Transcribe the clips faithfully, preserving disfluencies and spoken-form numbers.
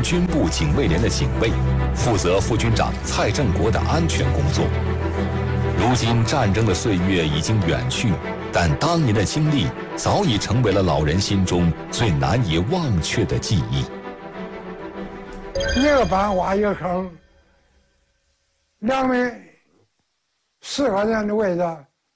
军部警卫连的警卫，负责副军长蔡振国的安全工作。如今战争的岁月已经远去，但当年的经历早已成为了老人心中最难以忘却的记忆。 一个班挖一个坑，两米四块钱的位置，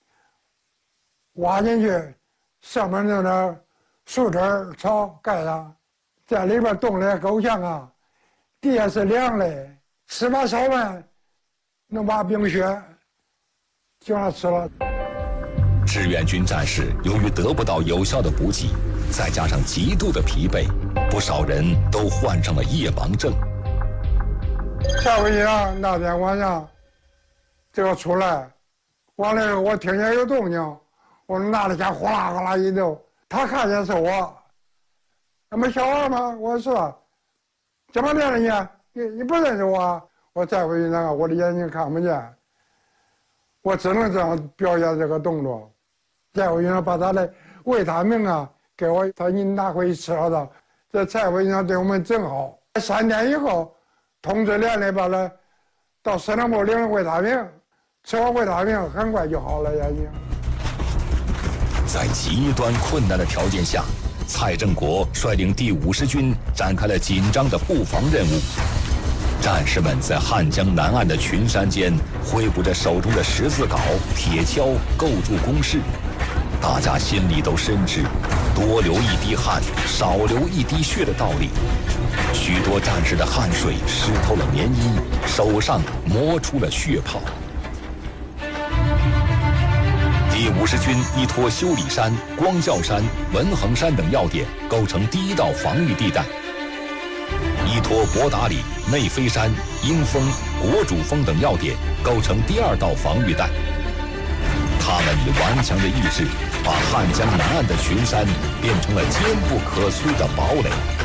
挖进去，上面弄点树枝草盖上，在里边冻得够呛啊，地下是凉的，吃把烧饭能把冰雪就让吃了。 志愿军战士由于得不到有效的补给，再加上极度的疲惫，不少人都患上了夜盲症。 下回啊，那天晚上这个出来，完了我听见有动静，我拿着枪哗啦哗啦一抖，他看见是我，那么小孩吗？我说怎么认识你？你你不认识我？我再回去那个，我的眼睛看不见，我只能这样表现这个动作。再回去把他的维他命啊给我，他你拿回去吃了的。这蔡委员长对我们真好。三天以后，通知连累把他到市政部领维他命，吃完维他命很快就好了眼睛。 在极端困难的条件下，蔡振国率领第五十军展开了紧张的布防任务。战士们在汉江南岸的群山间挥舞着手中的十字镐、铁锹，构筑工事。大家心里都深知多流一滴汗，少流一滴血的道理。许多战士的汗水湿透了棉衣，手上磨出了血泡。第五十军依托修理山、光教山、文衡山等要点，构成第一道防御地带；依托博达里、内飞山、英峰、国主峰等要点，构成第二道防御带。他们以顽强的意志，把汉江南岸的群山变成了坚不可摧的堡垒。